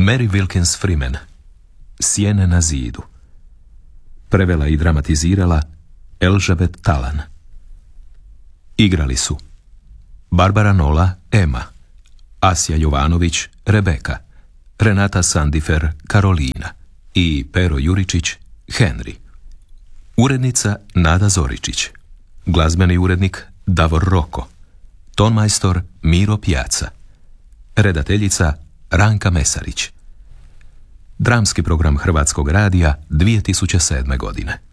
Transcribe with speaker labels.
Speaker 1: Mary Wilkins Freeman, Sjene na zidu. Prevela i dramatizirala Elžabet Talan. Igrali su Barbara Nola, Emma, Asja Jovanović, Rebeka, Renata Sandifer, Karolina i Pero Juričić, Henry. Urednica Nada Zoričić. Glazbeni urednik Davor Roko. Tonmajstor Miro Pjaca. Redateljica Ranka Mesarić. Dramski program Hrvatskog radija 2007. godine.